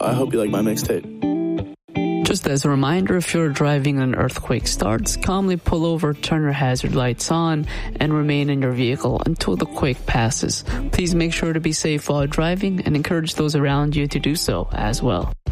I hope you like my mixtape. Just as a reminder, if you're driving and an earthquake starts, calmly pull over, turn your hazard lights on, and remain in your vehicle until the quake passes. Please make sure to be safe while driving and encourage those around you to do so as well.